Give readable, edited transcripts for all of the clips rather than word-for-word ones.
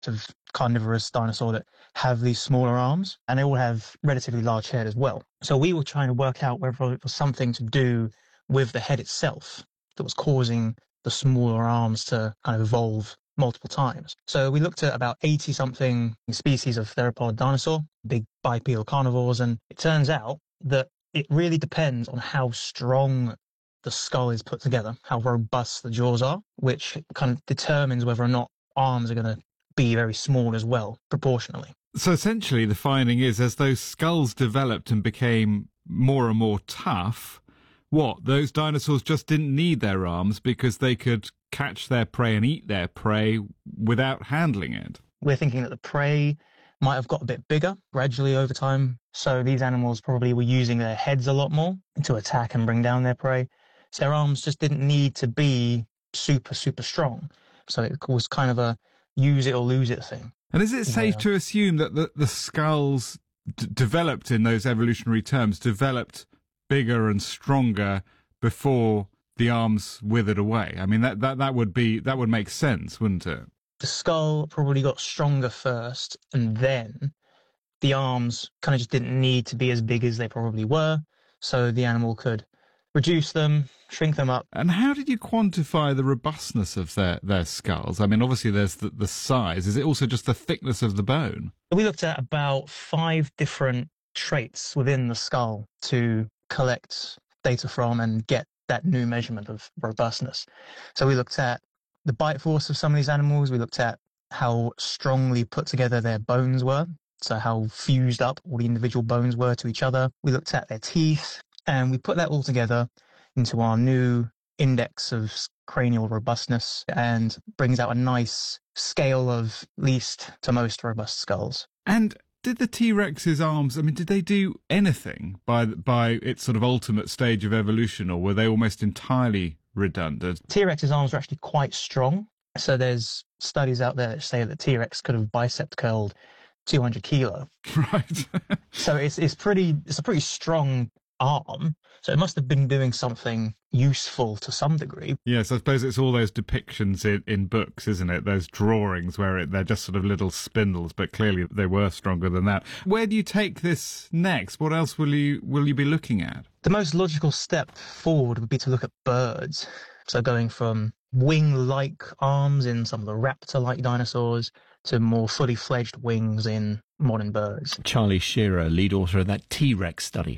of carnivorous dinosaur that have these smaller arms, and they all have relatively large head as well. So we were trying to work out whether it was something to do with the head itself that was causing the smaller arms to kind of evolve multiple times. So we looked at about 80 something species of theropod dinosaur, big bipedal carnivores, and it turns out that it really depends on how strong the skull is put together, how robust the jaws are, which kind of determines whether or not arms are going to be very small as well, proportionally. So essentially the finding is, as those skulls developed and became more and more tough, those dinosaurs just didn't need their arms because they could catch their prey and eat their prey without handling it. We're thinking that the prey might have got a bit bigger gradually over time. So these animals probably were using their heads a lot more to attack and bring down their prey. So their arms just didn't need to be super, super strong. So it was kind of a use it or lose it thing. And is it safe to assume that the skulls developed in those evolutionary terms, developed bigger and stronger before the arms withered away? I mean, that would make sense, wouldn't it? The skull probably got stronger first, and then the arms kind of just didn't need to be as big as they probably were, so the animal could reduce them, shrink them up. And how did you quantify the robustness of their skulls? I mean, obviously there's the size. Is it also just the thickness of the bone? We looked at about 5 different traits within the skull to collect data from and get that new measurement of robustness. So we looked at the bite force of some of these animals. We looked at how strongly put together their bones were, so how fused up all the individual bones were to each other. We looked at their teeth, and we put that all together into our new index of cranial robustness, and brings out a nice scale of least to most robust skulls. And did the T-Rex's arms, I mean, did they do anything by its sort of ultimate stage of evolution, or were they almost entirely redundant? T-Rex's arms are actually quite strong. So there's studies out there that say that T-Rex could have bicep curled 200 kilo. Right. So it's a pretty strong arm. So it must have been doing something useful to some degree. Yes, I suppose it's all those depictions in books, isn't it? Those drawings where they're just sort of little spindles, but clearly they were stronger than that. Where do you take this next? What else will you be looking at? The most logical step forward would be to look at birds. So going from wing-like arms in some of the raptor-like dinosaurs to more fully fledged wings in modern birds. Charlie Shearer, lead author of that T-Rex study.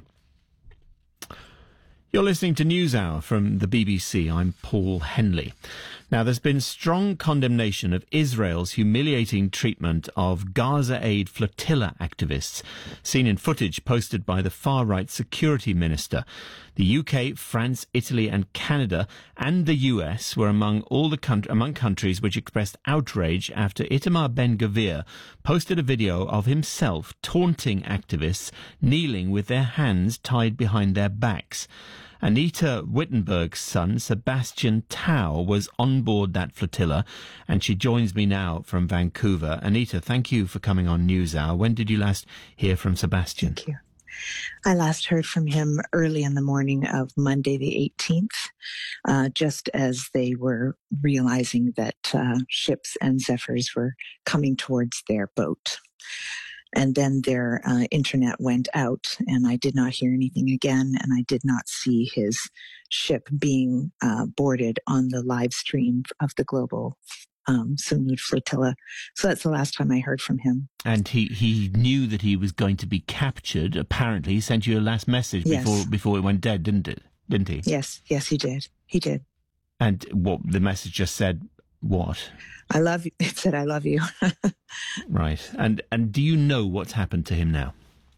You're listening to NewsHour from the BBC. I'm Paul Henley. Now, there's been strong condemnation of Israel's humiliating treatment of Gaza Aid flotilla activists, seen in footage posted by the far-right security minister. The UK, France, Italy and Canada and the US were among countries which expressed outrage after Itamar Ben-Gvir posted a video of himself taunting activists kneeling with their hands tied behind their backs. Anita Wittenberg's son, Sebastian Tau, was on board that flotilla, and she joins me now from Vancouver. Anita, thank you for coming on NewsHour. When did you last hear from Sebastian? Thank you. I last heard from him early in the morning of Monday the 18th, just as they were realizing that ships and Zephyrs were coming towards their boat. And then their internet went out, and I did not hear anything again, and I did not see his ship being boarded on the live stream of the global Samud flotilla. So that's the last time I heard from him. And he knew that he was going to be captured. Apparently, he sent you a last message before it went dead, didn't he? Yes, he did. He did. And what the message just said? What? I love you. It said, I love you. Right. And do you know what's happened to him now?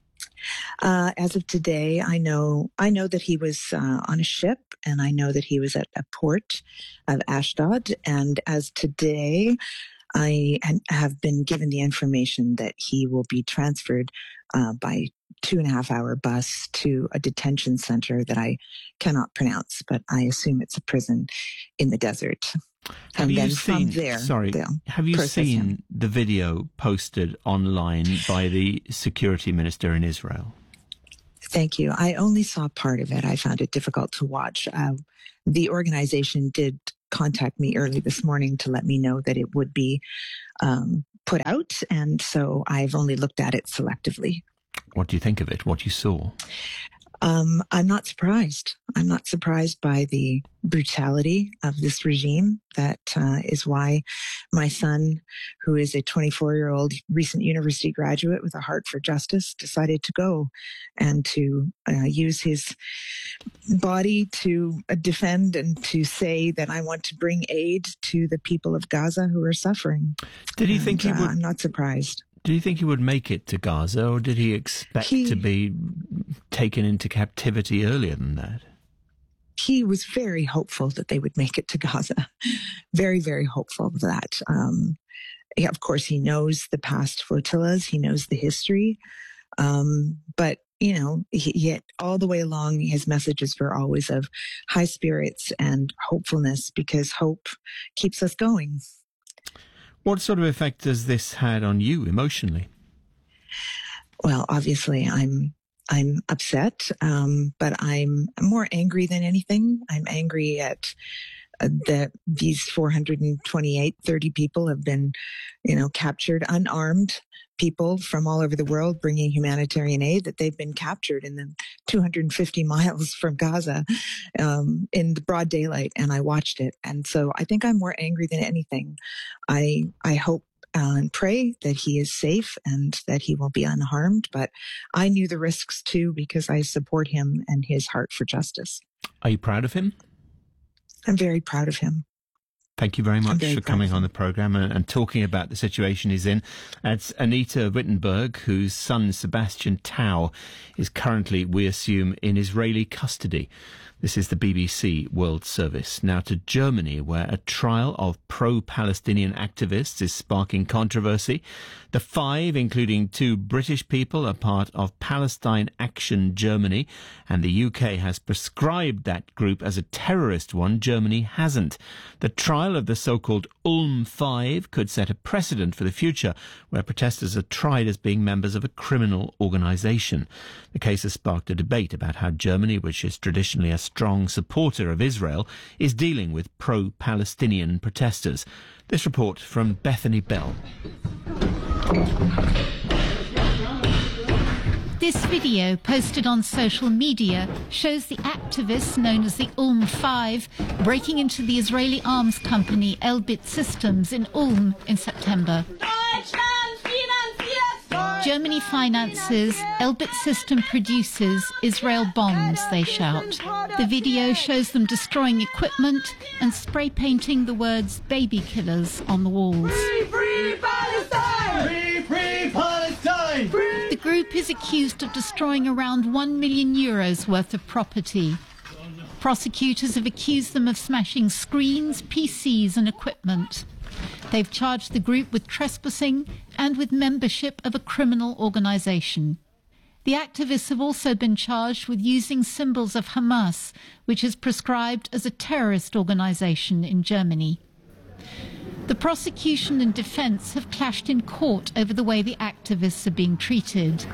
As of today, I know that he was on a ship, and I know that he was at a port of Ashdod. And as today, I have been given the information that he will be transferred by 2.5-hour bus to a detention center that I cannot pronounce, but I assume it's a prison in the desert. Have you seen the video posted online by the security minister in Israel? Thank you. I only saw part of it. I found it difficult to watch. The organization did contact me early this morning to let me know that it would be put out, and so I've only looked at it selectively. What do you think of it? What you saw? I'm not surprised. I'm not surprised by the brutality of this regime. That is why my son, who is a 24-year-old recent university graduate with a heart for justice, decided to go and to use his body to defend and to say that I want to bring aid to the people of Gaza who are suffering. Did he think he would? I'm not surprised. Did he think he would make it to Gaza, or did he expect to be taken into captivity earlier than that? He was very hopeful that they would make it to Gaza. Very, very hopeful of that. Of course, he knows the past flotillas. He knows the history. But, yet all the way along, his messages were always of high spirits and hopefulness, because hope keeps us going. What sort of effect has this had on you emotionally? Well, obviously, I'm upset, but I'm more angry than anything. I'm angry at that these 428, 30 people have been, captured, unarmed people from all over the world bringing humanitarian aid, that they've been captured in the 250 miles from Gaza in the broad daylight. And I watched it. And so I think I'm more angry than anything. I hope and pray that he is safe and that he will be unharmed. But I knew the risks too, because I support him and his heart for justice. Are you proud of him? I'm very proud of him. Thank you very much for coming on the programme and talking about the situation he's in. It's Anita Wittenberg, whose son Sebastian Tau is currently, we assume, in Israeli custody. This is the BBC World Service. Now to Germany, where a trial of pro-Palestinian activists is sparking controversy. The 5, including 2 British people, are part of Palestine Action Germany, and the UK has prescribed that group as a terrorist one. Germany hasn't. The trial of the so-called Ulm 5 could set a precedent for the future, where protesters are tried as being members of a criminal organisation. The case has sparked a debate about how Germany, which is traditionally a strong supporter of Israel, is dealing with pro-Palestinian protesters. This report from Bethany Bell. This video, posted on social media, shows the activists known as the Ulm 5 breaking into the Israeli arms company Elbit Systems in Ulm in September. Germany finances, Elbit System produces, Israel bombs, they shout. The video shows them destroying equipment and spray painting the words baby killers on the walls. Free, free Palestine! Free, free Palestine! Free. The group is accused of destroying around €1 million worth of property. Prosecutors have accused them of smashing screens, PCs and equipment. They've charged the group with trespassing and with membership of a criminal organisation. The activists have also been charged with using symbols of Hamas, which is prescribed as a terrorist organisation in Germany. The prosecution and defence have clashed in court over the way the activists are being treated.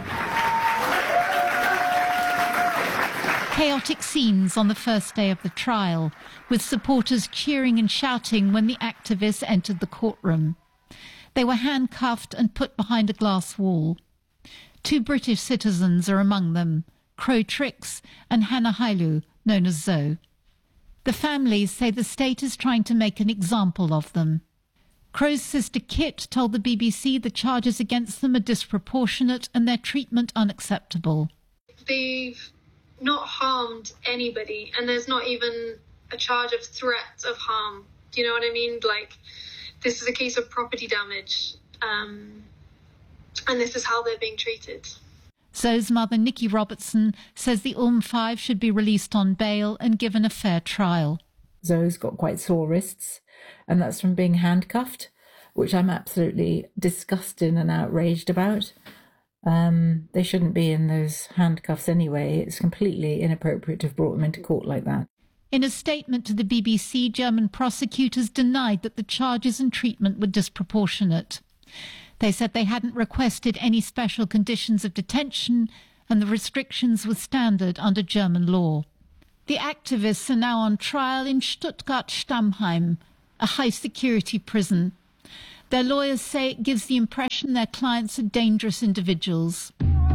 Chaotic scenes on the first day of the trial, with supporters cheering and shouting when the activists entered the courtroom. They were handcuffed and put behind a glass wall. 2 British citizens are among them, Crow Trix and Hannah Hailu, known as Zoe. The families say the state is trying to make an example of them. Crow's sister Kit told the BBC the charges against them are disproportionate and their treatment unacceptable. They've not harmed anybody, and there's not even a charge of threat of harm. Do you know what I mean? Like, this is a case of property damage, and this is how they're being treated. Zoe's mother, Nikki Robertson, says the Ulm 5 should be released on bail and given a fair trial. Zoe's got quite sore wrists, and that's from being handcuffed, which I'm absolutely disgusted and outraged about. They shouldn't be in those handcuffs anyway. It's completely inappropriate to have brought them into court like that. In a statement to the BBC, German prosecutors denied that the charges and treatment were disproportionate. They said they hadn't requested any special conditions of detention and the restrictions were standard under German law. The activists are now on trial in Stuttgart-Stammheim, a high-security prison. Their lawyers say it gives the impression their clients are dangerous individuals.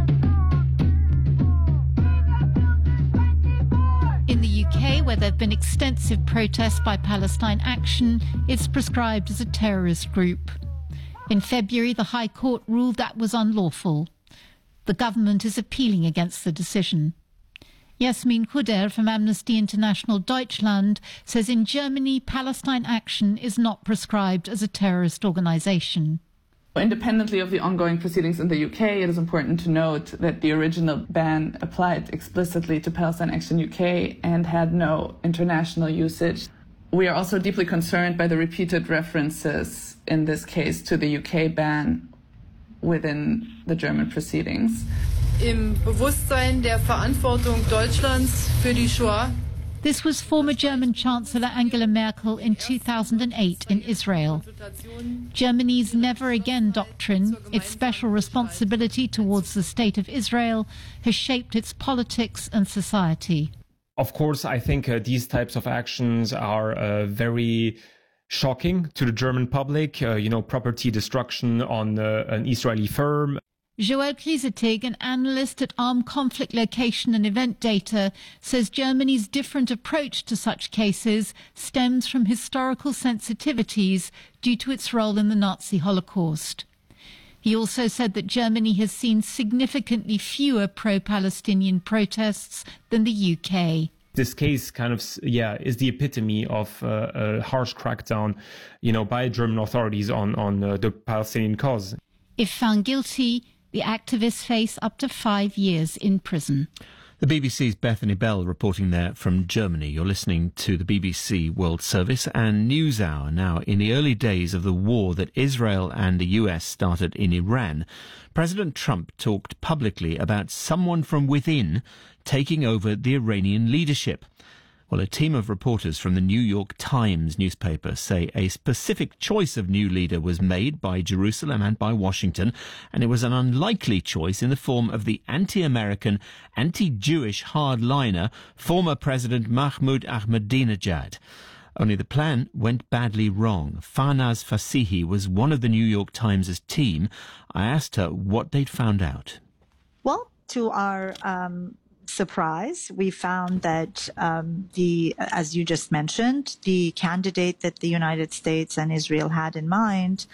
In the UK, where there have been extensive protests by Palestine Action, it's prescribed as a terrorist group. In February, the High Court ruled that was unlawful. The government is appealing against the decision. Yasmin Kuder from Amnesty International Deutschland says in Germany, Palestine Action is not prescribed as a terrorist organisation. Independently of the ongoing proceedings in the UK, it is important to note that the original ban applied explicitly to Palestine Action UK and had no international usage. We are also deeply concerned by the repeated references in this case to the UK ban within the German proceedings. Im Bewusstsein der Verantwortung Deutschlands für die Shoah. This was former German Chancellor Angela Merkel in 2008 in Israel. Germany's Never Again doctrine, its special responsibility towards the State of Israel, has shaped its politics and society. Of course, I think these types of actions are very shocking to the German public. Property destruction on an Israeli firm. Joel Kriesetig, an analyst at Armed Conflict Location and Event Data, says Germany's different approach to such cases stems from historical sensitivities due to its role in the Nazi Holocaust. He also said that Germany has seen significantly fewer pro-Palestinian protests than the UK. This case kind of, is the epitome of a harsh crackdown, by German authorities on the Palestinian cause. If found guilty, the activists face up to 5 years in prison. The BBC's Bethany Bell reporting there from Germany. You're listening to the BBC World Service and NewsHour. Now, in the early days of the war that Israel and the US started in Iran, President Trump talked publicly about someone from within taking over the Iranian leadership. Well, a team of reporters from the New York Times newspaper say a specific choice of new leader was made by Jerusalem and by Washington, and it was an unlikely choice in the form of the anti-American, anti-Jewish hardliner, former President Mahmoud Ahmadinejad. Only the plan went badly wrong. Farnaz Fasihi was one of the New York Times' team. I asked her what they'd found out. Well, to our surprise, we found that as you just mentioned, the candidate that the United States and Israel had in mind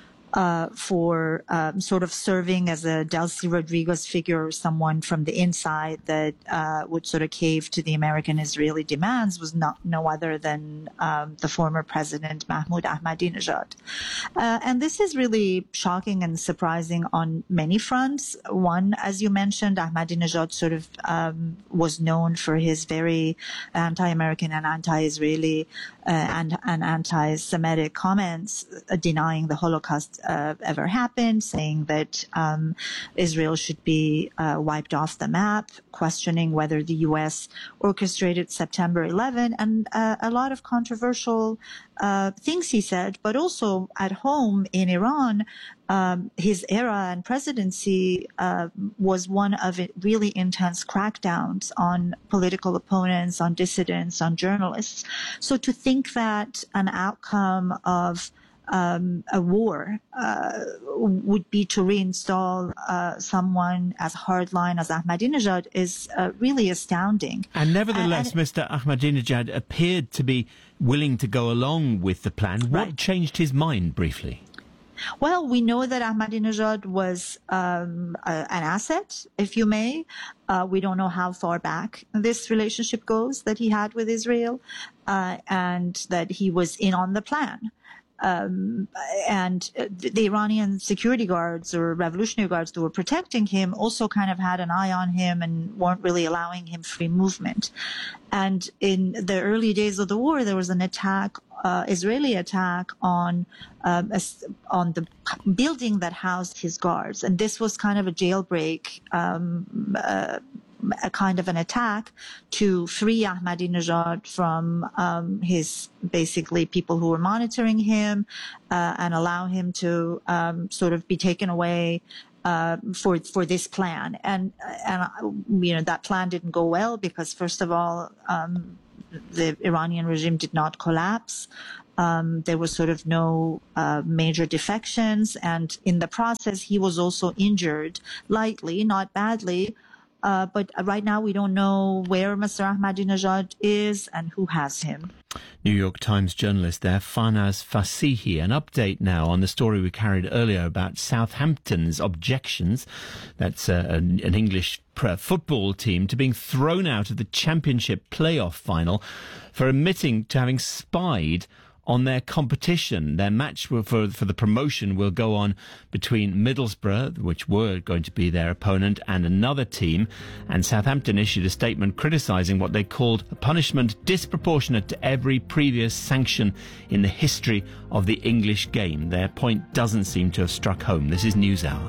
for sort of serving as a Delcy Rodriguez figure, or someone from the inside that would sort of cave to the American-Israeli demands, was no other than the former president Mahmoud Ahmadinejad. And this is really shocking and surprising on many fronts. One, as you mentioned, Ahmadinejad sort of was known for his very anti-American and anti-Israeli and anti-Semitic comments, denying the Holocaust ever happened, saying that Israel should be wiped off the map, questioning whether the U.S. orchestrated September 11, and a lot of controversial things he said. But also at home in Iran, his era and presidency was one of really intense crackdowns on political opponents, on dissidents, on journalists. So to think that an outcome of a war would be to reinstall someone as hardline as Ahmadinejad is really astounding. And nevertheless, Mr. Ahmadinejad appeared to be willing to go along with the plan. What changed his mind, briefly? Well, we know that Ahmadinejad was an asset, if you may. We don't know how far back this relationship goes that he had with Israel, and that he was in on the plan. And the Iranian security guards or revolutionary guards that were protecting him also kind of had an eye on him and weren't really allowing him free movement. And in the early days of the war, there was an attack, Israeli attack on the building that housed his guards. And this was kind of a jailbreak, a kind of an attack to free Ahmadinejad from his basically people who were monitoring him and allow him to sort of be taken away for this plan. And that plan didn't go well because, first of all, the Iranian regime did not collapse. There was sort of no major defections. And in the process, he was also injured lightly, not badly. But right now, we don't know where Mr. Ahmadinejad is and who has him. New York Times journalist there, Farnaz Fasihi. An update now on the story we carried earlier about Southampton's objections. That's an English football team to being thrown out of the Championship playoff final for admitting to having spied on their competition. Their match for the promotion will go on between Middlesbrough, which were going to be their opponent, and another team. And Southampton issued a statement criticising what they called a punishment disproportionate to every previous sanction in the history of the English game. Their point doesn't seem to have struck home. This is NewsHour.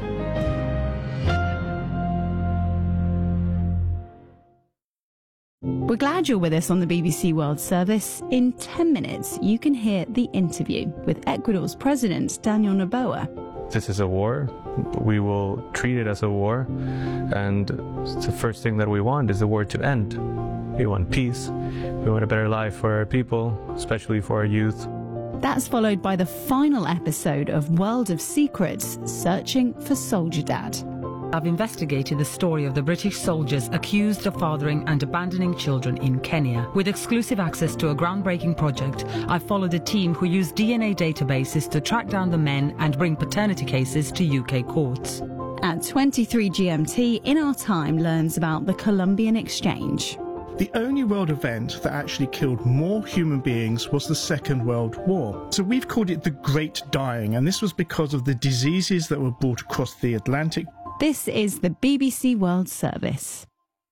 We're glad you're with us on the BBC World Service. In 10 minutes, you can hear the interview with Ecuador's President, Daniel Noboa. This is a war. We will treat it as a war. And the first thing that we want is the war to end. We want peace. We want a better life for our people, especially for our youth. That's followed by the final episode of World of Secrets, Searching for Soldier Dad. I've investigated the story of the British soldiers accused of fathering and abandoning children in Kenya. With exclusive access to a groundbreaking project, I've followed a team who use DNA databases to track down the men and bring paternity cases to UK courts. At 23 GMT, In Our Time learns about the Columbian Exchange. The only world event that actually killed more human beings was the Second World War. So we've called it the Great Dying, and this was because of the diseases that were brought across the Atlantic. This is the BBC World Service.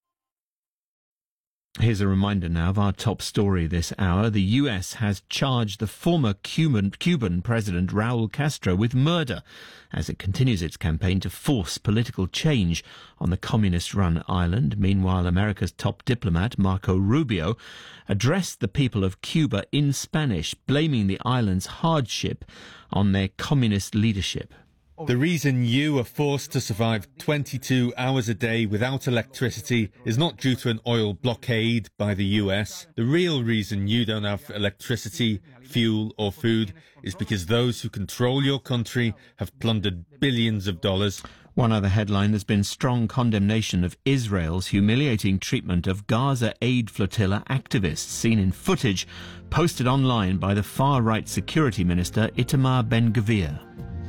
Here's a reminder now of our top story this hour. The US has charged the former Cuban President Raul Castro with murder as it continues its campaign to force political change on the communist-run island. Meanwhile, America's top diplomat, Marco Rubio, addressed the people of Cuba in Spanish, blaming the island's hardship on their communist leadership. The reason you are forced to survive 22 hours a day without electricity is not due to an oil blockade by the US. The real reason you don't have electricity, fuel or food is because those who control your country have plundered billions of dollars. One other headline: there's been strong condemnation of Israel's humiliating treatment of Gaza Aid Flotilla activists, seen in footage posted online by the far-right security minister Itamar Ben-Gvir.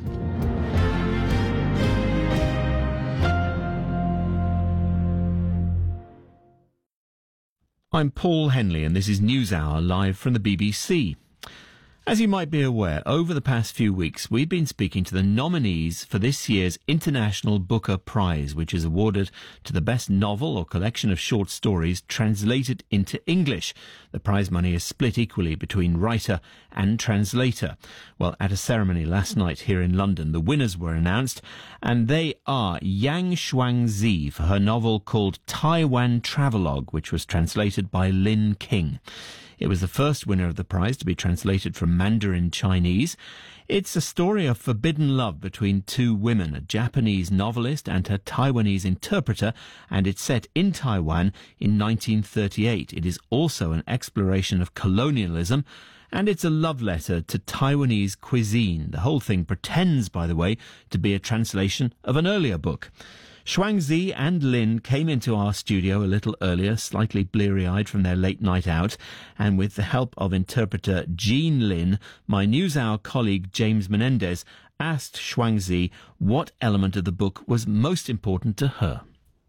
I'm Paul Henley, and this is NewsHour, live from the BBC. As you might be aware, over the past few weeks, we've been speaking to the nominees for this year's International Booker Prize, which is awarded to the best novel or collection of short stories translated into English. The prize money is split equally between writer and translator. Well, at a ceremony last night here in London, the winners were announced, and they are Yang Xuangzi for her novel called Taiwan Travelogue, which was translated by Lin King. It was the first winner of the prize to be translated from Mandarin Chinese. It's a story of forbidden love between two women, a Japanese novelist and her Taiwanese interpreter, and it's set in Taiwan in 1938. It is also an exploration of colonialism, and it's a love letter to Taiwanese cuisine. The whole thing pretends, by the way, to be a translation of an earlier book. Xuangzi and Lin came into our studio a little earlier, slightly bleary-eyed from their late night out, and with the help of interpreter Jean Lin, my NewsHour colleague James Menendez asked Xuangzi what element of the book was most important to her.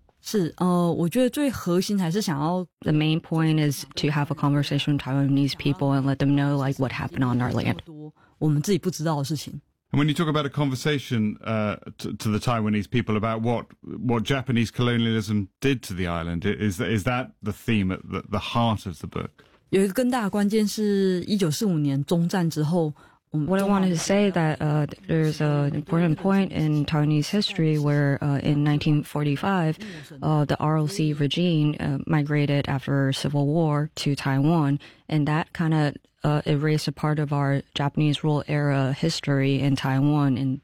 The main point is to have a conversation with Taiwanese people and let them know what happened on our land. And when you talk about a conversation to the Taiwanese people about what Japanese colonialism did to the island, is that the theme at the heart of the book? What I wanted to say that there's an important point in Taiwanese history where in 1945 the ROC regime migrated after Civil War to Taiwan, and that kind of erased a part of our Japanese rule era history in Taiwan, and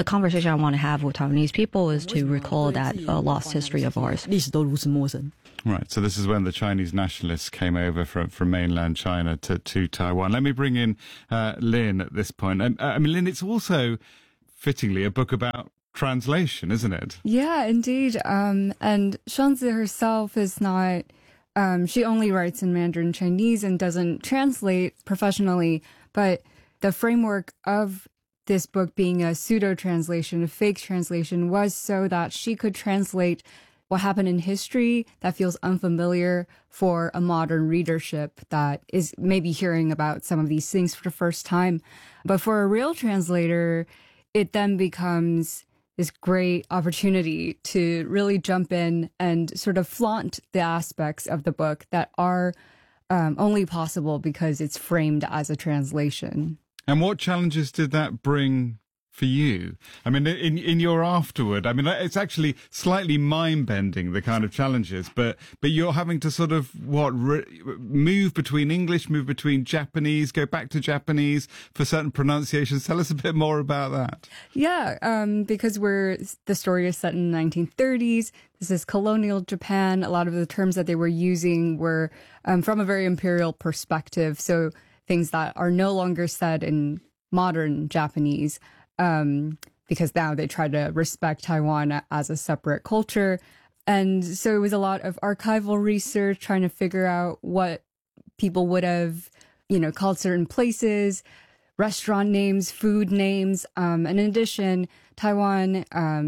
the conversation I want to have with Taiwanese people is to recall that lost history of ours. Right, so this is when the Chinese nationalists came over from mainland China to Taiwan. Let me bring in Lynn at this point. I mean, Lynn, it's also fittingly a book about translation, isn't it? Yeah, indeed. And Shanzi herself is not, she only writes in Mandarin Chinese and doesn't translate professionally, but the framework of this book being a pseudo-translation, a fake translation, was so that she could translate what happened in history that feels unfamiliar for a modern readership that is maybe hearing about some of these things for the first time. But for a real translator, it then becomes this great opportunity to really jump in and sort of flaunt the aspects of the book that are only possible because it's framed as a translation. And what challenges did that bring for you? I mean, in your afterward, I mean, it's actually slightly mind-bending, the kind of challenges, but you're having to sort of, move between English, move between Japanese, go back to Japanese for certain pronunciations. Tell us a bit more about that. Yeah, because the story is set in the 1930s. This is colonial Japan. A lot of the terms that they were using were from a very imperial perspective, so things that are no longer said in modern Japanese. Because now they try to respect Taiwan as a separate culture. And so it was a lot of archival research, trying to figure out what people would have, called certain places, restaurant names, food names. And in addition, Taiwan,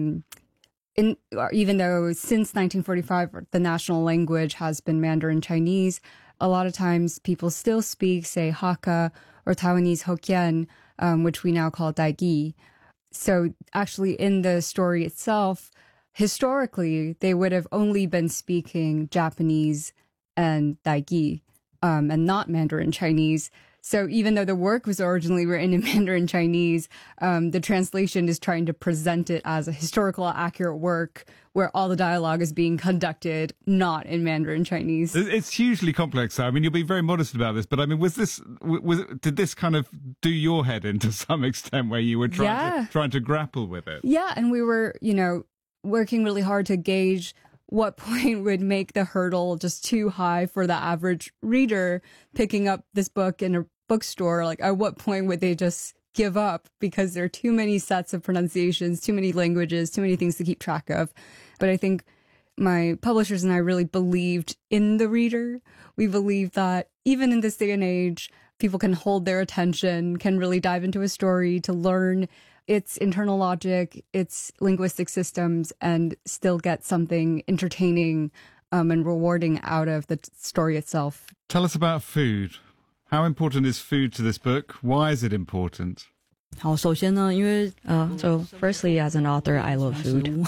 even though since 1945, the national language has been Mandarin Chinese, a lot of times people still speak, say, Hakka or Taiwanese Hokkien, which we now call Daigi. So actually in the story itself, historically, they would have only been speaking Japanese and Daigi, and not Mandarin Chinese. So even though the work was originally written in Mandarin Chinese, the translation is trying to present it as a historical accurate work where all the dialogue is being conducted not in Mandarin Chinese. It's hugely complex. I mean, you'll be very modest about this, but I mean, did this kind of do your head in to some extent where you were trying to grapple with it? Yeah, and we were, working really hard to gauge what point would make the hurdle just too high for the average reader picking up this book in a bookstore. Like, at what point would they just give up because there are too many sets of pronunciations, too many languages, too many things to keep track of. But I think my publishers and I really believed in the reader. We believed that even in this day and age, people can hold their attention, can really dive into a story to learn its internal logic, its linguistic systems, and still get something entertaining and rewarding out of the story itself. Tell us about food. How important is food to this book? Why is it important? So firstly, as an author, I love food.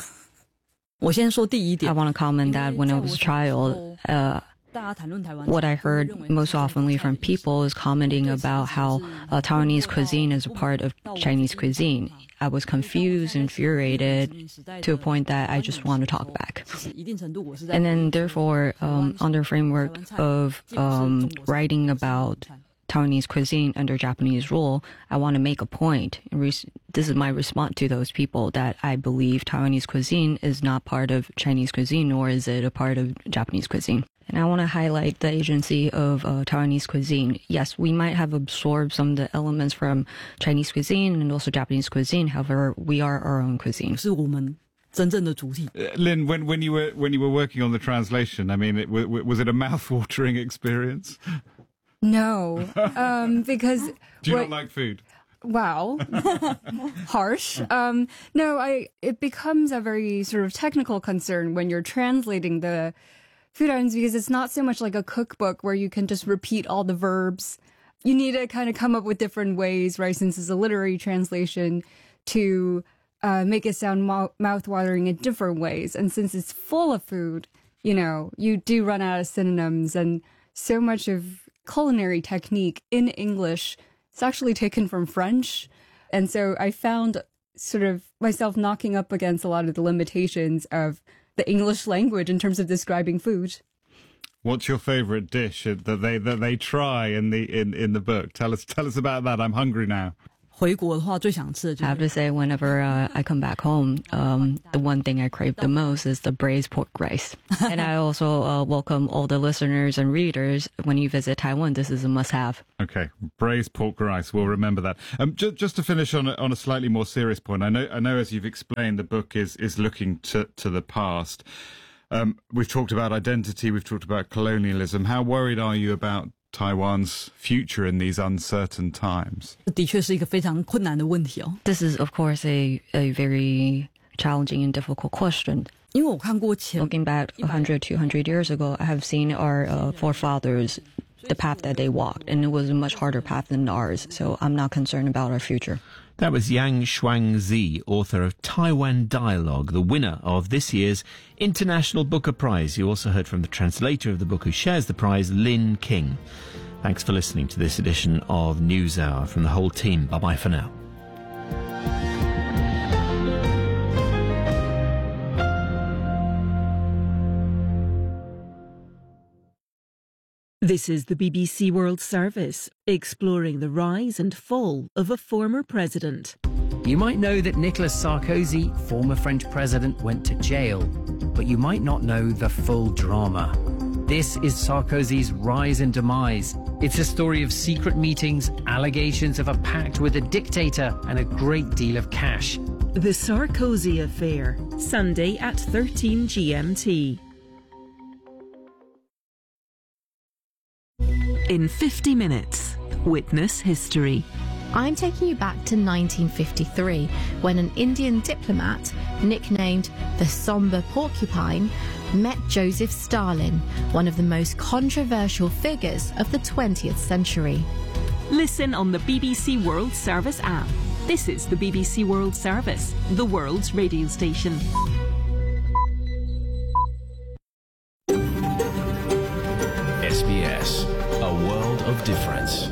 I want to comment that when I was a child, what I heard most oftenly from people is commenting about how Taiwanese cuisine is a part of Chinese cuisine. I was confused, infuriated, to a point that I just want to talk back. And then therefore, under framework of writing about Taiwanese cuisine under Japanese rule, I want to make a point. This is my response to those people that I believe Taiwanese cuisine is not part of Chinese cuisine, nor is it a part of Japanese cuisine. And I want to highlight the agency of Taiwanese cuisine. Yes, we might have absorbed some of the elements from Chinese cuisine and also Japanese cuisine. However, we are our own cuisine. Lynn, when you were working on the translation, I mean, was it a mouth-watering experience? No, because... Do you not like food? Wow. Harsh. No, it becomes a very sort of technical concern when you're translating the food items, because it's not so much like a cookbook where you can just repeat all the verbs. You need to kind of come up with different ways, right, since it's a literary translation, to make it sound mouth-watering in different ways. And since it's full of food, you do run out of synonyms, and so much of culinary technique in English is actually taken from French. And so I found sort of myself knocking up against a lot of the limitations of the English language in terms of describing food. What's your favorite dish that they try in the book? Tell us about that. I'm hungry now. 回国的话最想吃的就是 I have to say, whenever I come back home, the one thing I crave the most is the braised pork rice. And I also welcome all the listeners and readers. When you visit Taiwan, this is a must-have. Okay, braised pork rice. We'll remember that. Just to finish on a slightly more serious point, I know as you've explained, the book is looking to the past. We've talked about identity. We've talked about colonialism. How worried are you about Taiwan's future in these uncertain times? 的确是一个非常困难的问题哦。 This is, of course, a very challenging and difficult question. 因为我看过前 Looking back 100, 200 years ago, I have seen our forefathers, the path that they walked, and it was a much harder path than ours. So I'm not concerned about our future. That was Yang Shuangzi, author of Taiwan Dialogue, the winner of this year's International Booker Prize. You also heard from the translator of the book who shares the prize, Lin King. Thanks for listening to this edition of NewsHour from the whole team. Bye-bye for now. This is the BBC World Service, exploring the rise and fall of a former president. You might know that Nicolas Sarkozy, former French president, went to jail, but you might not know the full drama. This is Sarkozy's rise and demise. It's a story of secret meetings, allegations of a pact with a dictator, and a great deal of cash. The Sarkozy Affair, Sunday at 13 GMT. In 50 minutes, witness history. I'm taking you back to 1953, when an Indian diplomat, nicknamed the Somber Porcupine, met Joseph Stalin, one of the most controversial figures of the 20th century. Listen on the BBC World Service app. This is the BBC World Service, the world's radio station. SBS, a world of difference.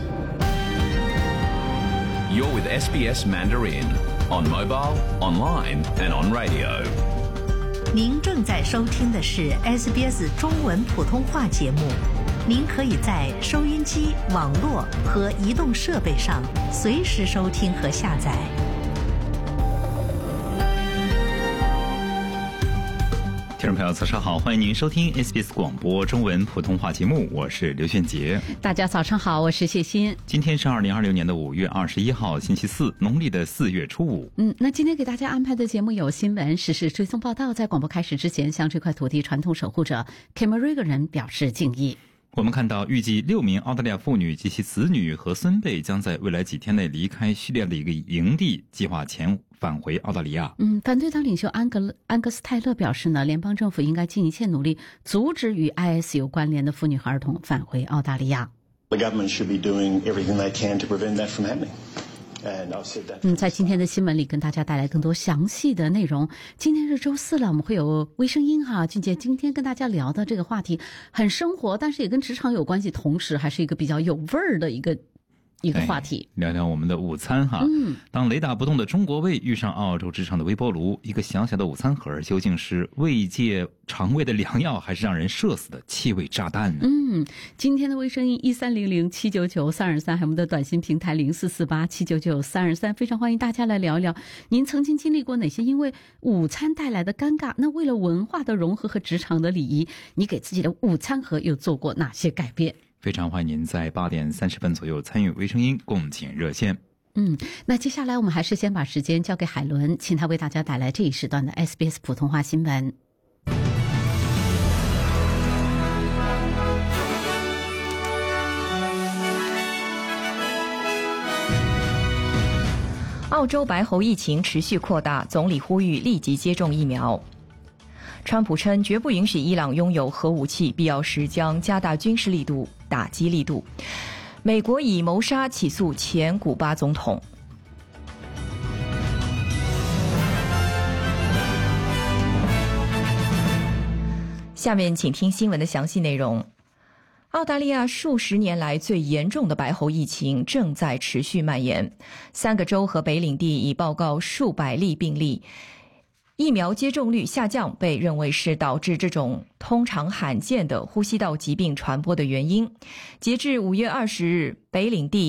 You're with SBS Mandarin on mobile, online, and on radio. 您正在收听的是 SBS 中文普通话节目。您可以在收音机、网络和移动设备上随时收听和下载。 听众朋友，早上好，欢迎您收听 SBS 广播中文普通话节目，我是刘炫杰。 大家早上好，我是谢欣。 今天是2026年的5月21号，星期四，农历的4月初五。 那今天给大家安排的节目有新闻、时事追踪报道。在广播开始之前，向这块土地传统守护者 Cameriga 人表示敬意。 我们看到，预计6名澳大利亚妇女及其子女和孙辈将在未来几天内离开叙利亚的一个营地，计划前返回澳大利亚。 反对党领袖安格斯泰勒表示呢，联邦政府应该尽一切努力阻止与 IS 有关联的妇女和儿童返回澳大利亚。 The government should be doing everything they can to prevent that from happening. 在今天的新闻里跟大家带来更多详细的内容。今天是周四了，我们会有微声音哈，俊杰今天跟大家聊的这个话题很生活，但是也跟职场有关系，同时还是一个比较有味儿的一个话题， 聊聊我们的午餐哈。当雷打不动的中国胃遇上澳洲职场的微波炉，一个小小的午餐盒究竟是慰藉肠胃的良药，还是让人社死的气味炸弹呢？ 今天的微声音1300799323，还有我们的短信平台0448799323，非常欢迎大家来聊一聊您曾经经历过哪些因为午餐带来的尴尬。那为了文化的融合和职场的礼仪，你给自己的午餐盒又做过哪些改变？ 非常欢迎您在8点30分左右参与微声音共请热线。 那接下来我们还是先把时间交给海伦，请他为大家带来这一时段的 SBS 普通话新闻。 澳洲白喉疫情持续扩大，总理呼吁立即接种疫苗。川普称绝不允许伊朗拥有核武器，必要时将加大军事力度，打击力度。美国以谋杀起诉前古巴总统。下面请听新闻的详细内容。澳大利亚数十年来最严重的白喉疫情正在持续蔓延，3个州和北领地已报告数百例病例。疫苗接种率下降被认为是导致这种通常罕见的呼吸道疾病传播的原因。截至5月20日，北领地、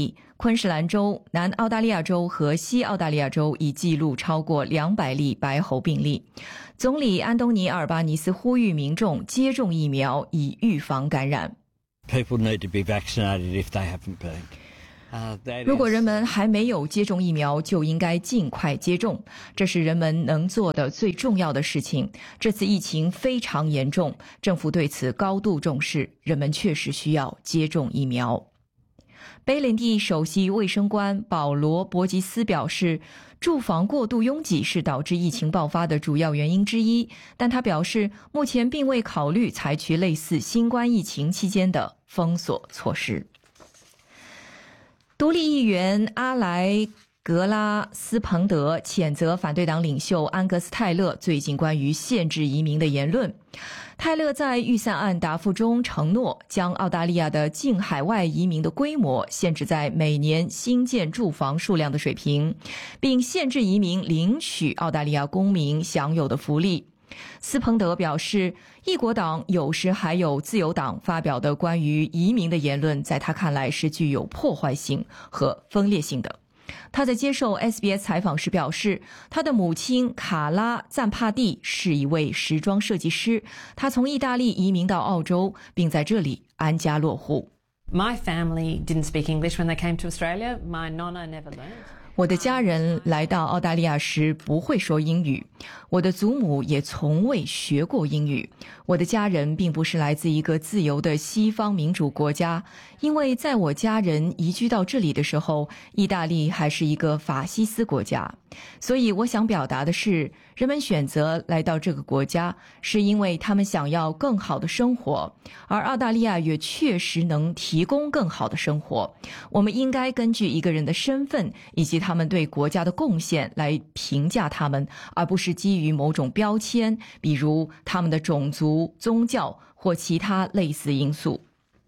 昆士兰州、南澳大利亚州和西澳大利亚州已记录超过200例白喉病例。总理安东尼·阿尔巴尼斯呼吁民众接种疫苗以预防感染。 People need to be vaccinated if they haven't been. 如果人们还没有接种疫苗，就应该尽快接种，这是人们能做的最重要的事情。这次疫情非常严重，政府对此高度重视，人们确实需要接种疫苗。北领地首席卫生官保罗·博吉斯表示，住房过度拥挤是导致疫情爆发的主要原因之一，但他表示目前并未考虑采取类似新冠疫情期间的封锁措施。独立议员阿莱格拉斯彭德谴责反对党领袖安格斯泰勒最近关于限制移民的言论。泰勒在预算案答复中承诺将澳大利亚的净海外移民的规模限制在每年新建住房数量的水平，并限制移民领取澳大利亚公民享有的福利。斯彭德表示，异国党有时还有自由党发表的关于移民的言论，在他看来是具有破坏性和分裂性的。他在接受 SBS 采访时表示，他的母亲卡拉·赞帕蒂是一位时装设计师，他从意大利移民到澳洲，并在这里安家落户。 My family didn't speak English when they came to Australia. My nonna never learned. 我的家人来到澳大利亚时不会说英语，我的祖母也从未学过英语。我的家人并不是来自一个自由的西方民主国家，因为在我家人移居到这里的时候，意大利还是一个法西斯国家。所以我想表达的是，人们选择来到这个国家，是因为他们想要更好的生活，而澳大利亚也确实能提供更好的生活。我们应该根据一个人的身份以及他们对国家的贡献来评价他们，而不是基于某种标签，比如他们的种族、宗教或其他类似因素。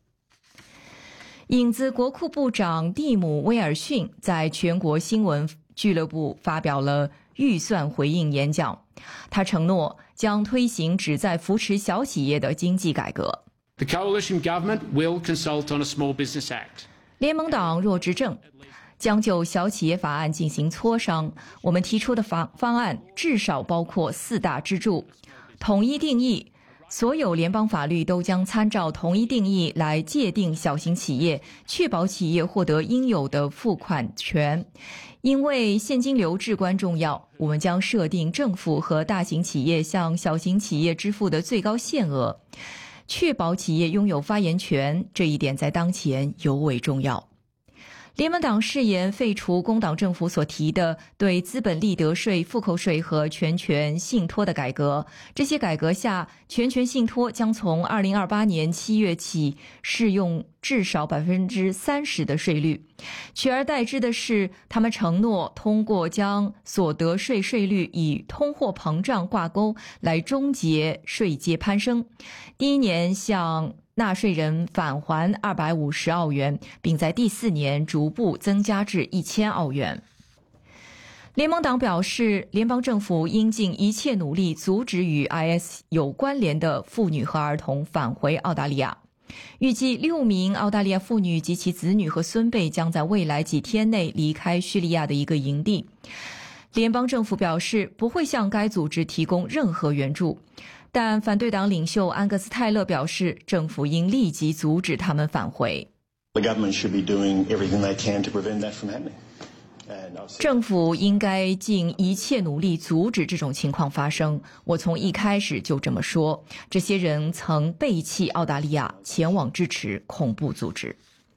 影子国库部长蒂姆·威尔逊在全国新闻俱乐部发表了预算回应演讲，他承诺将推行旨在扶持小企业的经济改革。 The coalition government will consult on a Small Business Act. 联盟党若执政，将就小企业法案进行磋商。我们提出的方案至少包括4大支柱：统一定义，所有联邦法律都将参照同一定义来界定小型企业，确保企业获得应有的付款权。因为现金流至关重要，我们将设定政府和大型企业向小型企业支付的最高限额，确保企业拥有发言权，这一点在当前尤为重要。联盟党誓言废除工党政府所提的对资本利得税、复扣税和全权信托的改革。这些改革下，全权信托将从2028年7月起适用至少 30% 的税率。取而代之的是，他们承诺通过将所得税税率与通货膨胀挂钩来终结税阶攀升。第一年向纳税人返还250澳元，并在第4年逐步增加至1000澳元。联盟党表示，联邦政府应尽一切努力阻止与 IS 有关联的妇女和儿童返回澳大利亚。预计6名澳大利亚妇女及其子女和孙辈将在未来几天内离开叙利亚的一个营地。联邦政府表示不会向该组织提供任何援助，但反对党领袖安格斯泰勒表示，政府应立即阻止他们返回。政府应该尽一切努力阻止这种情况发生。我从一开始就这么说。这些人曾背弃澳大利亚，前往支持恐怖组织。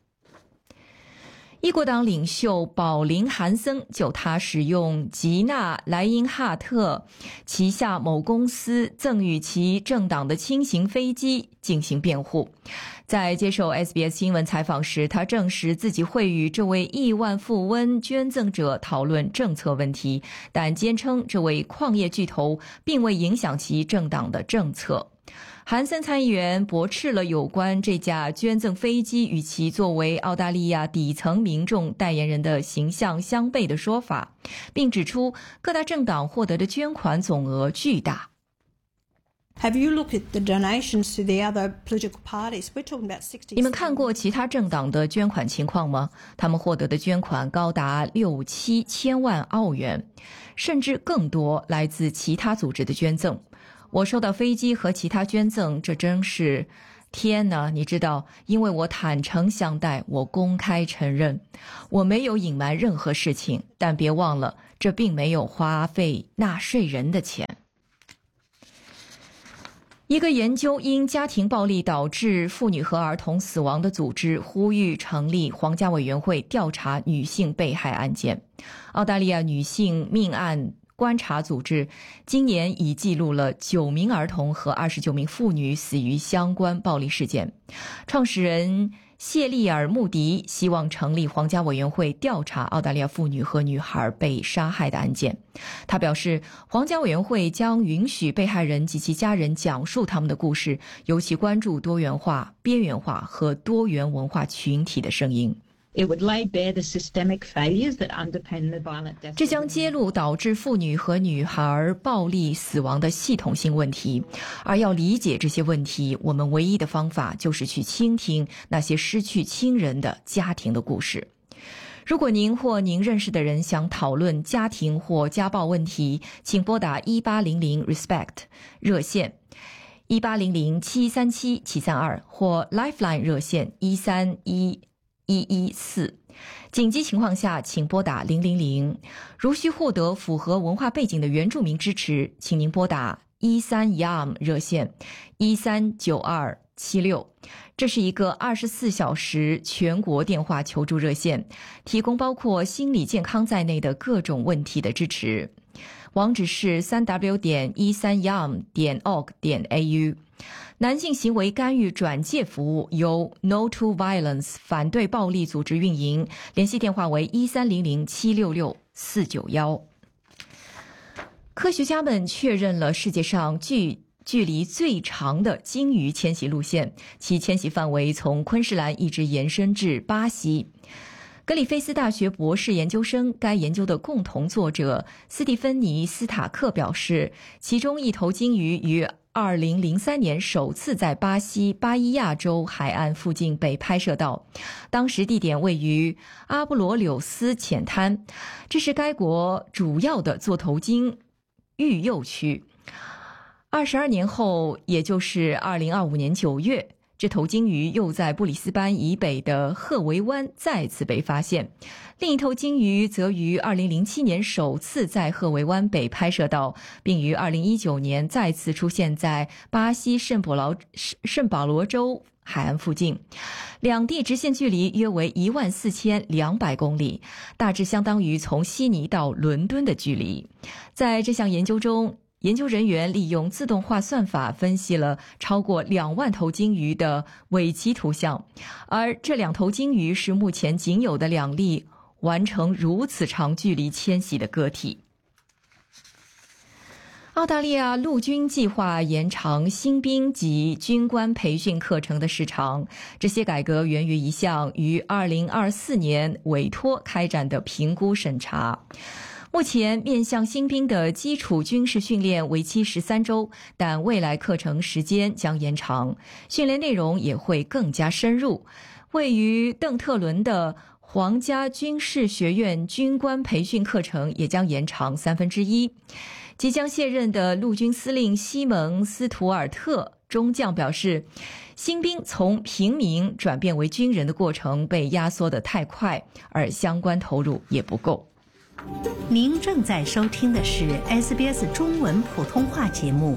异国党领袖保林·韩森就他使用吉纳·莱因哈特旗下某公司赠予其政党的轻型飞机进行辩护。在接受 SBS 新闻采访时，他证实自己会与这位亿万富翁捐赠者讨论政策问题，但坚称这位矿业巨头并未影响其政党的政策。韩森参议员驳斥了有关这架捐赠飞机与其作为澳大利亚底层民众代言人的形象相悖的说法，并指出各大政党获得的捐款总额巨大。 Have you looked at the donations to the other political parties? We're talking about 60. 你们看过其他政党的捐款情况吗？他们获得的捐款高达6-7千万澳元，甚至更多来自其他组织的捐赠。我收到飞机和其他捐赠，这真是天哪！你知道，因为我坦诚相待，我公开承认，我没有隐瞒任何事情。但别忘了，这并没有花费纳税人的钱。一个研究因家庭暴力导致妇女和儿童死亡的组织呼吁成立皇家委员会调查女性被害案件。澳大利亚女性命案观察组织今年已记录了9名儿童和29名妇女死于相关暴力事件。创始人谢利尔·穆迪希望成立皇家委员会调查澳大利亚妇女和女孩被杀害的案件。他表示，皇家委员会将允许被害人及其家人讲述他们的故事，尤其关注多元化、边缘化和多元文化群体的声音。 It would lay bare the systemic failures that underpin the violent death. 这将揭露导致妇女和女孩暴力死亡的系统性问题，而要理解这些问题，我们唯一的方法就是去倾听那些失去亲人的家庭的故事。如果您或您认识的人想讨论家庭或家暴问题，请拨打1800 RESPECT 热线1800-737-732或 Lifeline 热线13114。紧急情况下请拨打000。如需获得符合文化背景的原住民支持，请您拨打13YAM 热线139276。这是一个24小时全国电话求助热线，提供包括心理健康在内的各种问题的支持。网址是3w.13yam.org.au。男性行为干预转介服务由 No to Violence 反对暴力组织运营，联系电话为1300-766-491。科学家们确认了世界上距离最长的鲸鱼迁徙路线，其迁徙范围从昆士兰一直延伸至巴西。格里菲斯大学博士研究生，该研究的共同作者斯蒂芬妮·斯塔克表示，其中一头鲸鱼于2003年首次在巴西巴伊亚州海岸附近被拍摄到，当时地点位于阿布罗柳斯浅滩，这是该国主要的座头鲸育幼区。22年后，也就是2025年9月，这头鲸鱼又在布里斯班以北的赫维湾再次被发现。另一头鲸鱼则于2007年首次在赫维湾被拍摄到，并于2019年再次出现在巴西圣保罗州海岸附近。两地直线距离约为14200公里，大致相当于从悉尼到伦敦的距离。在这项研究中，研究人员利用自动化算法分析了超过2万头鲸鱼的尾鳍图像，而这2头鲸鱼是目前仅有的2例完成如此长距离迁徙的个体。澳大利亚陆军计划延长新兵及军官培训课程的时长，这些改革源于一项于2024年委托开展的评估审查。目前面向新兵的基础军事训练为期13周，但未来课程时间将延长，训练内容也会更加深入。位于邓特伦的皇家军事学院军官培训课程也将延长1/3。即将卸任的陆军司令西蒙·斯图尔特中将表示，新兵从平民转变为军人的过程被压缩得太快，而相关投入也不够。 您正在收听的是 SBS 中文普通话节目。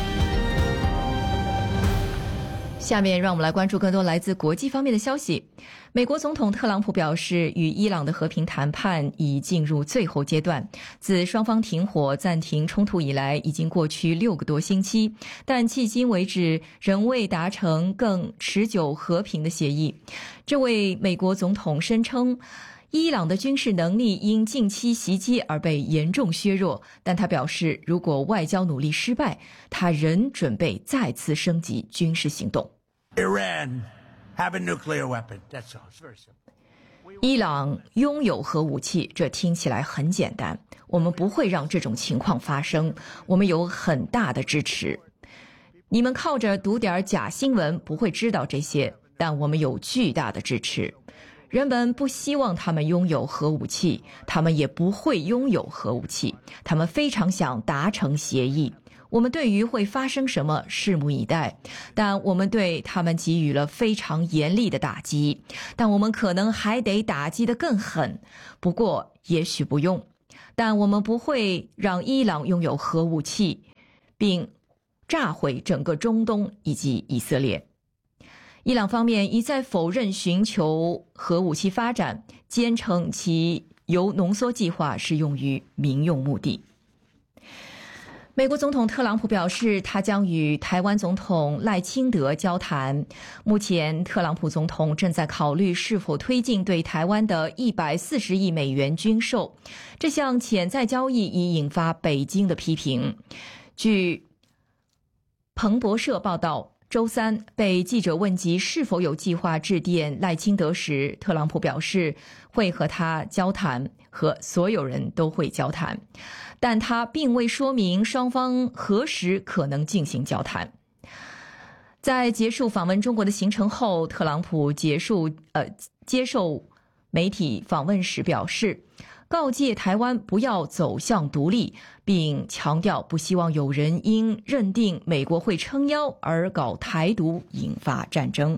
下面让我们来关注更多来自国际方面的消息。美国总统特朗普表示，与伊朗的和平谈判已进入最后阶段。自双方停火暂停冲突以来，已经过去6个多星期，但迄今为止仍未达成更持久和平的协议。这位美国总统声称，伊朗的军事能力因近期袭击而被严重削弱，但他表示，如果外交努力失败，他仍准备再次升级军事行动。 Iran have a nuclear weapon. That's all. It's very simple. 伊朗拥有核武器，这听起来很简单。我们不会让这种情况发生，我们有很大的支持。 你们靠着读点假新闻不会知道这些，但我们有巨大的支持。人们不希望他们拥有核武器，他们也不会拥有核武器，他们非常想达成协议。我们对于会发生什么拭目以待，但我们对他们给予了非常严厉的打击，但我们可能还得打击得更狠，不过也许不用。但我们不会让伊朗拥有核武器，并炸毁整个中东以及以色列。伊朗方面一再否认寻求核武器发展，坚称其铀浓缩计划是用于民用目的。美国总统特朗普表示，他将与台湾总统赖清德交谈。目前，特朗普总统正在考虑是否推进对台湾的140亿美元军售。这项潜在交易已引发北京的批评。据彭博社报道，周三被记者问及是否有计划致电赖清德时，特朗普表示会和他交谈，和所有人都会交谈，但他并未说明双方何时可能进行交谈。在结束访问中国的行程后，特朗普接受媒体访问时表示，告诫台湾不要走向独立，并强调不希望有人因认定美国会撑腰而搞台独引发战争。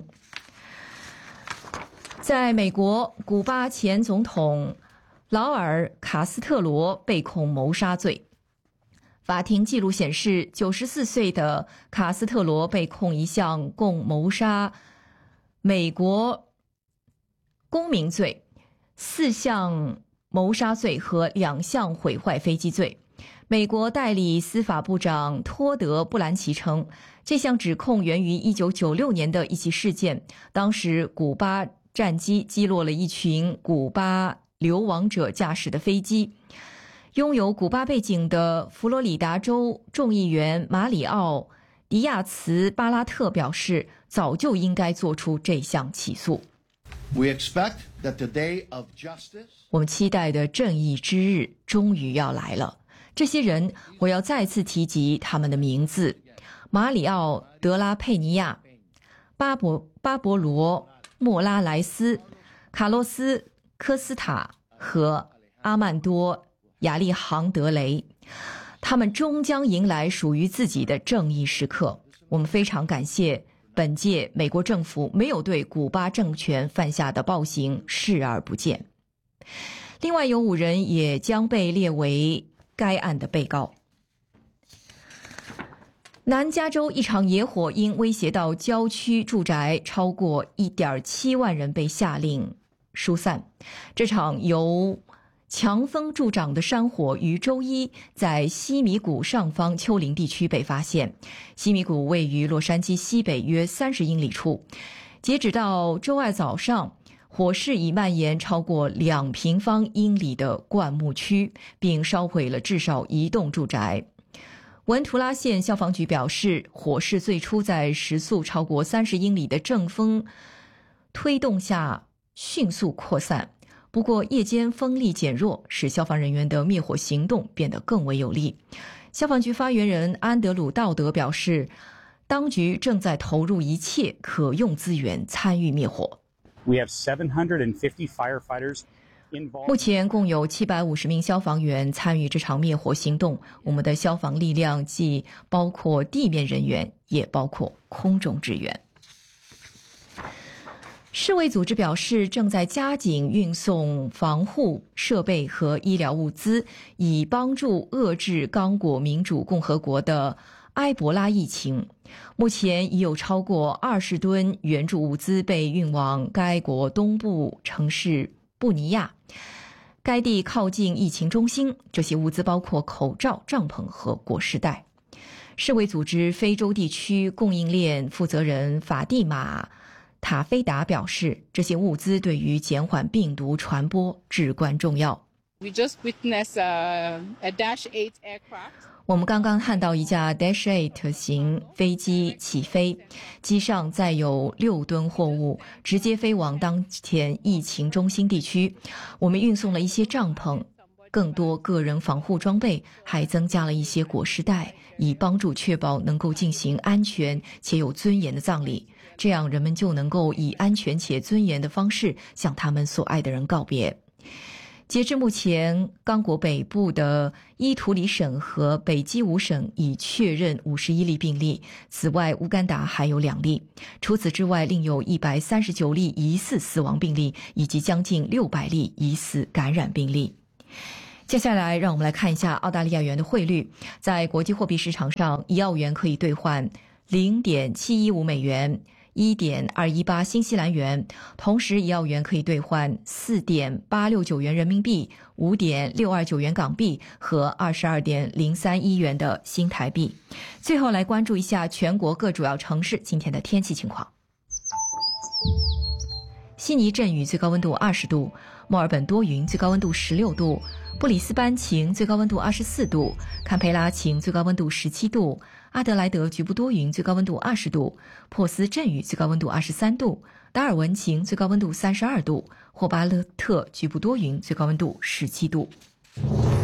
在美国，古巴前总统劳尔·卡斯特罗被控谋杀罪。法庭记录显示，94岁的卡斯特罗被控一项共谋杀美国公民罪、4项谋杀罪和2项毁坏飞机罪。美国代理司法部长托德·布兰奇称，这项指控源于1996年的一起事件，当时古巴战机击落了一群古巴流亡者驾驶的飞机。拥有古巴背景的佛罗里达州众议员马里奥·迪亚茨·巴拉特表示，早就应该做出这项起诉。我们期待的正义之日终于要来了。这些人，我要再次提及他们的名字：马里奥·德拉佩尼亚、巴博罗·莫拉莱斯、卡洛斯·科斯塔和阿曼多·亚利杭德雷。他们终将迎来属于自己的正义时刻。我们非常感谢本届美国政府没有对古巴政权犯下的暴行视而不见。另外有5人也将被列为该案的被告。南加州一场野火因威胁到郊区住宅，超过 1.7 万人被下令疏散。这场由强风助长的山火于周一在西米谷上方丘陵地区被发现。西米谷位于洛杉矶西北约30英里处。截止到周二早上，火势已蔓延超过2平方英里的灌木区，并烧毁了至少1栋住宅。文图拉县消防局表示，火势最初在时速超过30英里的阵风推动下迅速扩散。不过夜间风力减弱，使消防人员的灭火行动变得更为有力。消防局发言人安德鲁·道德表示，当局正在投入一切可用资源参与灭火。目前共有750名消防员参与这场灭火行动。我们的消防力量既包括地面人员，也包括空中支援。世卫组织表示，正在加紧运送防护设备和医疗物资，以帮助遏制刚果民主共和国的埃博拉疫情。目前已有超过20吨援助物资被运往该国东部城市布尼亚，该地靠近疫情中心。这些物资包括口罩、帐篷和裹尸袋。世卫组织非洲地区供应链负责人法蒂玛塔菲达表示，这些物资对于减缓病毒传播至关重要。我们刚刚看到一架 Dash-8 型飞机起飞，机上载有6吨货物，直接飞往当前疫情中心地区。我们运送了一些帐篷、 更多个人防护装备，还增加了一些裹尸袋，以帮助确保能够进行安全且有尊严的葬礼。这样人们就能够以安全且尊严的方式向他们所爱的人告别。截至目前，刚果北部的伊图里省和北基伍省已确认51例病例，此外乌干达还有2例。除此之外，另有139例疑似死亡病例，以及将近600例疑似感染病例。接下来让我们来看一下澳大利亚元的汇率。在国际货币市场上，1澳元可以兑换 0.715 美元1.218新西兰元，同时1澳元可以兑换 4.869 元人民币、5.629元港币和 22.031 元的新台币。最后来关注一下全国各主要城市今天的天气情况。悉尼阵雨，最高温度20度；墨尔本多云，最高温度16度；布里斯班晴，最高温度24度；堪培拉晴，最高温度17度；阿德莱德局部多云，最高温度20度；珀斯阵雨，最高温度23度；达尔文晴，最高温度32度；霍巴勒特局部多云，最高温度17度。